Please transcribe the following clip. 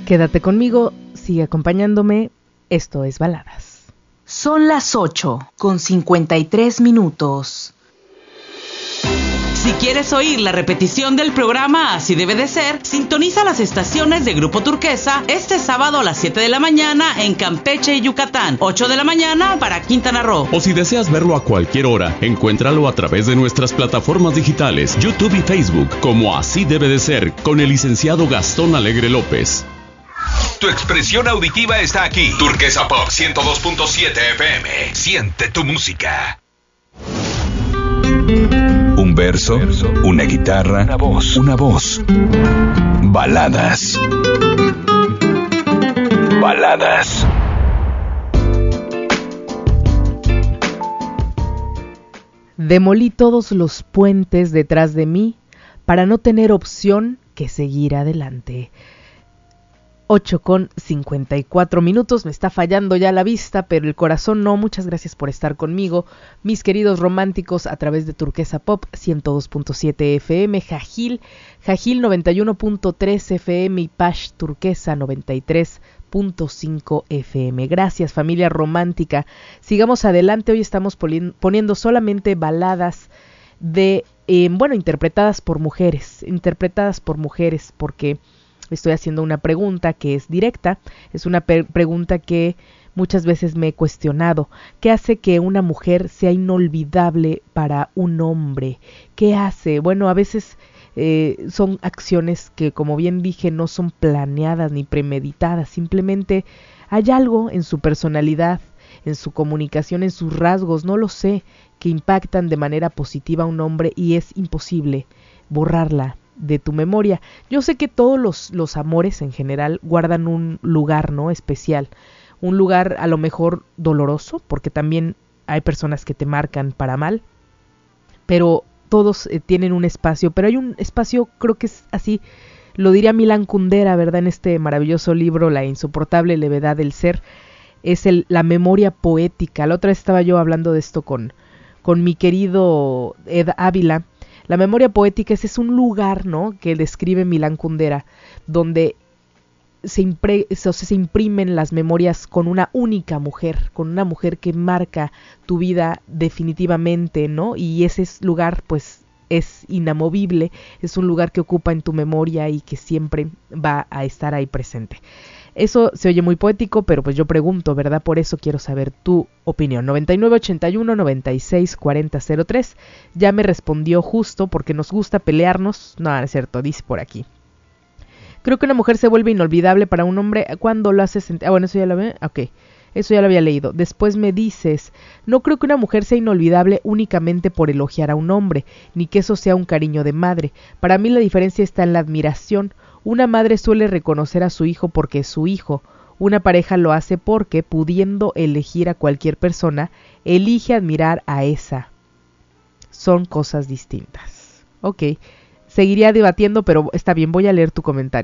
Quédate conmigo, sigue acompañándome, esto es Baladas. Son las 8:53. Si quieres oír la repetición del programa Así Debe de Ser, sintoniza las estaciones de Grupo Turquesa este sábado a las 7 de la mañana en Campeche y Yucatán, 8 de la mañana para Quintana Roo. O si deseas verlo a cualquier hora, encuéntralo a través de nuestras plataformas digitales, YouTube y Facebook, como Así Debe de Ser, con el licenciado Gastón Alegre López. Tu expresión auditiva está aquí. Turquesa Pop 102.7 FM. Siente tu música. Un verso, una guitarra, una voz. Baladas. Baladas. Demolí todos los puentes detrás de mí para no tener opción que seguir adelante. 8:54, me está fallando ya la vista, pero el corazón no. Muchas gracias por estar conmigo, mis queridos románticos, a través de Turquesa Pop 102.7 FM, Jajil 91.3 FM y Pash Turquesa 93.5 FM. Gracias, familia romántica. Sigamos adelante. Hoy estamos poniendo solamente baladas de, interpretadas por mujeres, porque estoy haciendo una pregunta que es directa, es una pregunta que muchas veces me he cuestionado. ¿Qué hace que una mujer sea inolvidable para un hombre? ¿Qué hace? Bueno, a veces son acciones que, como bien dije, no son planeadas ni premeditadas, simplemente hay algo en su personalidad, en su comunicación, en sus rasgos, no lo sé, que impactan de manera positiva a un hombre y es imposible borrarla de tu memoria. Yo sé que todos los amores en general guardan un lugar, ¿no?, especial, un lugar a lo mejor doloroso, porque también hay personas que te marcan para mal, pero todos tienen un espacio, pero hay un espacio, creo que es así, lo diría Milan Kundera, ¿verdad?, en este maravilloso libro, La insoportable levedad del ser, es la memoria poética. La otra vez estaba yo hablando de esto con mi querido Ed Ávila. La memoria poética es un lugar, ¿no?, que describe Milan Kundera, donde se imprimen las memorias con una única mujer, con una mujer que marca tu vida definitivamente, ¿no? Y ese lugar, pues, es inamovible, es un lugar que ocupa en tu memoria y que siempre va a estar ahí presente. Eso se oye muy poético, pero pues yo pregunto, ¿verdad? Por eso quiero saber tu opinión. 9981-964003. Ya me respondió justo, porque nos gusta pelearnos. No, es cierto, dice por aquí. Creo que una mujer se vuelve inolvidable para un hombre cuando lo hace sentir... bueno, eso ya lo ve. Ok, eso ya lo había leído. Después me dices, no creo que una mujer sea inolvidable únicamente por elogiar a un hombre, ni que eso sea un cariño de madre. Para mí la diferencia está en la admiración. Una madre suele reconocer a su hijo porque es su hijo. Una pareja lo hace porque, pudiendo elegir a cualquier persona, elige admirar a esa. Son cosas distintas. Ok, seguiría debatiendo, pero está bien, voy a leer tu comentario.